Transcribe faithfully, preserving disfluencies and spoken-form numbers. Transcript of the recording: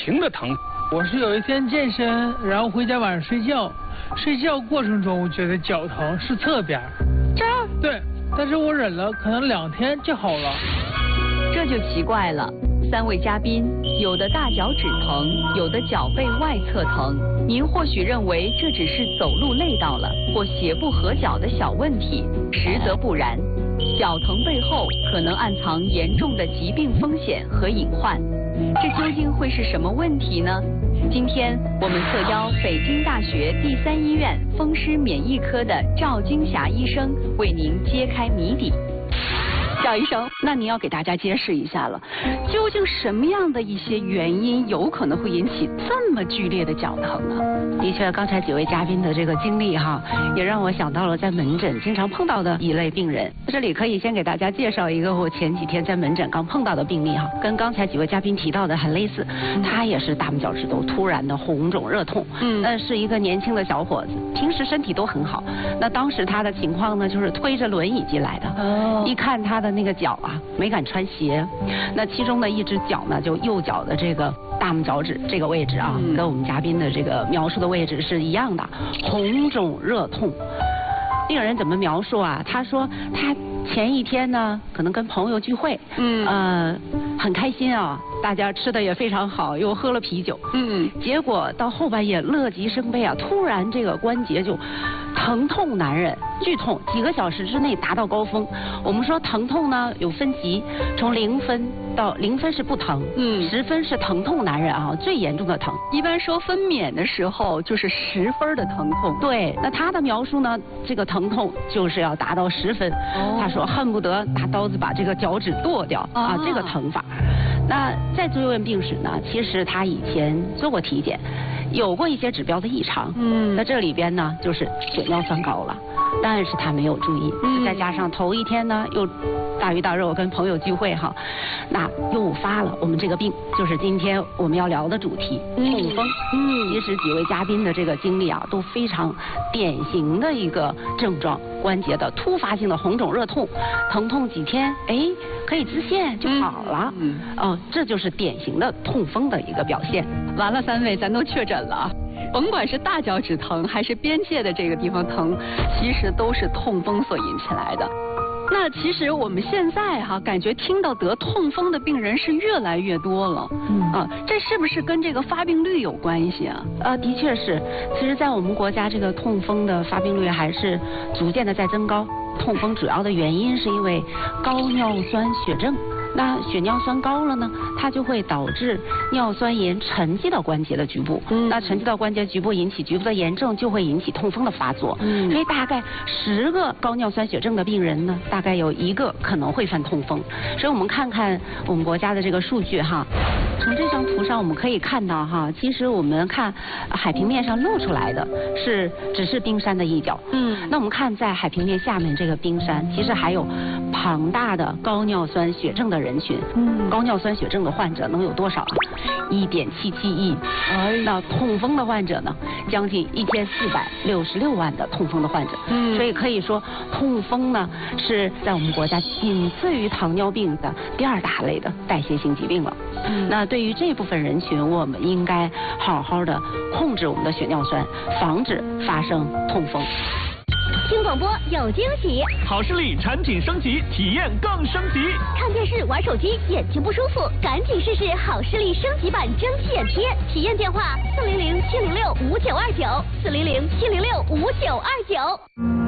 停的疼。 我是有一天健身，然后回家晚上睡觉，睡觉过程中我觉得脚疼，是侧边。 这儿？ 对，但是我忍了，可能两天就好了。 这就奇怪了。三位嘉宾，有的大脚趾疼，有的脚背外侧疼。您或许认为这只是走路累到了或鞋不合脚的小问题，实则不然。脚疼背后可能暗藏严重的疾病风险和隐患。这究竟会是什么问题呢？今天我们特邀北京大学第三医院风湿免疫科的赵金霞医生为您揭开谜底。赵医生，那您要给大家揭示一下了，究竟什么样的一些原因有可能会引起这么剧烈的脚疼呢？ 的确，刚才几位嘉宾的这个经历哈，也让我想到了在门诊经常碰到的一类病人。这里可以先给大家介绍一个我前几天在门诊刚碰到的病例哈，跟刚才几位嘉宾提到的很类似，他也是大拇脚趾头突然的红肿热痛，嗯，那是一个年轻的小伙子，平时身体都很好，那当时他的情况呢，就是推着轮椅进来的，哦，一看他的那个脚啊，没敢穿鞋，那其中的一只脚呢，就右脚的这个大拇脚趾这个位置啊，嗯，跟我们嘉宾的这个描述的位置是一样的，红肿热痛。病人怎么描述啊？他说他前一天呢，可能跟朋友聚会，嗯，呃，很开心啊，大家吃的也非常好，又喝了啤酒，嗯，结果到后半夜乐极生悲啊，突然这个关节就疼痛难忍，剧痛，几个小时之内达到高峰。我们说疼痛呢有分级，从零分到零分是不疼，嗯，十分是疼痛难忍啊，最严重的疼。 一般说分娩的时候就是十分的疼痛。 对，那他的描述呢，这个疼痛就是要达到十分。哦，他说恨不得拿刀子把这个脚趾剁掉啊，啊这个疼法。那在追问病史呢，其实他以前做过体检，有过一些指标的异常，嗯，那这里边呢就是血尿酸高了，但是他没有注意，嗯，再加上头一天呢又大鱼大肉跟朋友聚会哈，那诱发了我们这个病，就是今天我们要聊的主题，痛风。嗯，其实几位嘉宾的这个经历啊都非常典型的一个症状，关节的突发性的红肿热痛，疼痛几天，哎，可以自限就好了，嗯，哦，这就是典型的痛风的一个表现。 完了，三位咱都确诊了，甭管是大脚趾疼还是边界的这个地方疼，其实都是痛风所引起来的。那其实我们现在哈、啊，感觉听到得痛风的病人是越来越多了，嗯啊，这是不是跟这个发病率有关系啊？ 呃，的确是。其实，在我们国家，这个痛风的发病率还是逐渐的在增高。痛风主要的原因是因为高尿酸血症。那血尿酸高了呢，它就会导致尿酸盐沉积到关节的局部，嗯，那沉积到关节局部引起局部的炎症，就会引起痛风的发作。嗯，所以大概十个高尿酸血症的病人呢，大概有一个可能会犯痛风。所以我们看看我们国家的这个数据哈，从这张图上我们可以看到哈，其实我们看海平面上露出来的是只是冰山的一角，嗯，那我们看在海平面下面这个冰山，其实还有庞大的高尿酸血症的人群，嗯，高尿酸血症的患者能有多少啊？一点七七亿。哎，那痛风的患者呢？将近一千四百六十六万的痛风的患者。嗯，所以可以说，痛风呢是在我们国家仅次于糖尿病的第二大类的代谢性疾病了。嗯，那对于这部分人群，我们应该好好的控制我们的血尿酸，防止发生痛风。 听广播有惊喜， 好视力产品升级，体验更升级。 看电视玩手机眼睛不舒服，赶紧试试好视力升级版蒸汽眼贴。体验电话：四零零七零六五九二九，四零零七零六五九二九。